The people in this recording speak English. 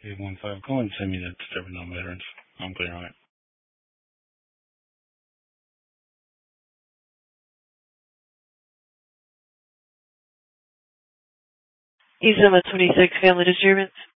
815. Go ahead and send me that disturbance on veterans. I'm clear on it. East 26, family disturbance.